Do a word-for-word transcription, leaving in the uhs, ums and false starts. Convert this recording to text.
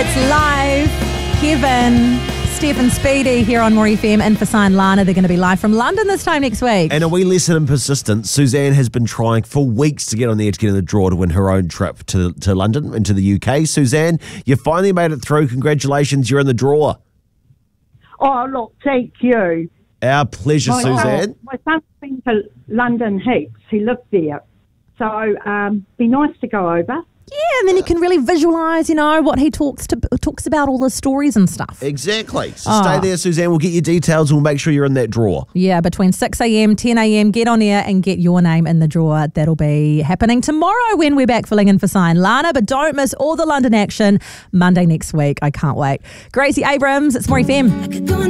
It's live. Kevin, Steph and Speedy here on More F M. And for Sign Lana, they're going to be live from London this time next week. And a wee lesson in persistence. Suzanne has been trying for weeks to get on the edge, get in the draw to win her own trip to, to London, into the U K. Suzanne, you finally made it through. Congratulations, you're in the draw. Oh, look, thank you. Our pleasure, My, Suzanne. Uh, my son's been to London heaps. He lived there. So um, be nice to go over. Yeah, and then you can really visualise, you know, what he talks to talks about, all the stories and stuff. Exactly. So Oh. stay there, Suzanne. We'll get your details and we'll make sure you're in that draw. Yeah, between six a.m, ten a.m, get on air and get your name in the draw. That'll be happening tomorrow when we're back filling in for Sign Lana. But don't miss all the London action Monday next week. I can't wait. Gracie Abrams, it's More F M.